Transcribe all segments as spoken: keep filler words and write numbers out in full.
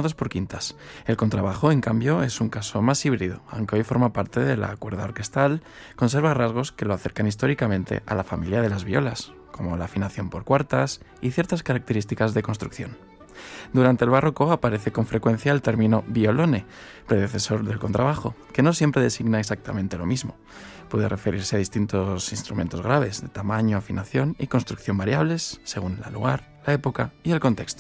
formados por quintas. El contrabajo, en cambio, es un caso más híbrido, aunque hoy forma parte de la cuerda orquestal, conserva rasgos que lo acercan históricamente a la familia de las violas, como la afinación por cuartas y ciertas características de construcción. Durante el barroco aparece con frecuencia el término violone, predecesor del contrabajo, que no siempre designa exactamente lo mismo. Puede referirse a distintos instrumentos graves, de tamaño, afinación y construcción variables, según el lugar, la época y el contexto.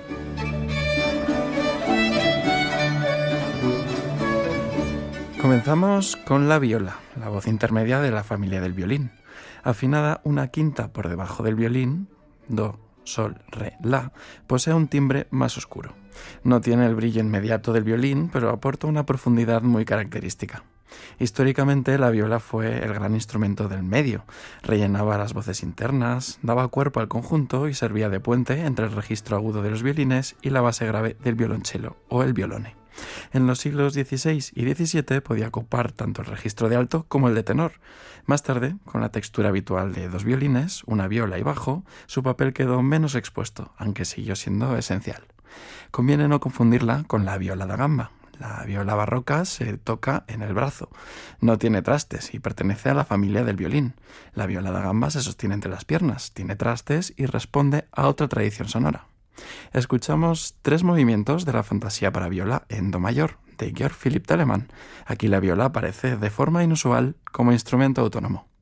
Comenzamos con la viola, la voz intermedia de la familia del violín. Afinada una quinta por debajo del violín, do, sol, re, la, posee un timbre más oscuro. No tiene el brillo inmediato del violín, pero aporta una profundidad muy característica. Históricamente, la viola fue el gran instrumento del medio. Rellenaba las voces internas, daba cuerpo al conjunto y servía de puente entre el registro agudo de los violines y la base grave del violonchelo o el violone. En los siglos dieciséis y diecisiete podía ocupar tanto el registro de alto como el de tenor. Más tarde, con la textura habitual de dos violines, una viola y bajo, su papel quedó menos expuesto, aunque siguió siendo esencial. Conviene no confundirla con la viola da gamba. La viola barroca se toca en el brazo. No tiene trastes y pertenece a la familia del violín. La viola da gamba se sostiene entre las piernas, tiene trastes y responde a otra tradición sonora. Escuchamos tres movimientos de la fantasía para viola en do mayor, de Georg Philipp Telemann. Aquí la viola aparece de forma inusual como instrumento autónomo.